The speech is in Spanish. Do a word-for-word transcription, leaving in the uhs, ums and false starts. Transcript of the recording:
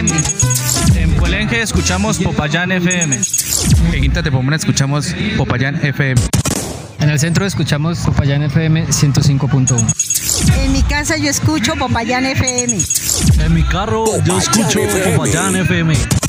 M. En Puelenque escuchamos Popayán F M. En Quinta de Pomona escuchamos Popayán F M. En el centro escuchamos Popayán F M ciento cinco punto uno. En mi casa yo escucho Popayán F M. En mi carro yo escucho Popayán F M.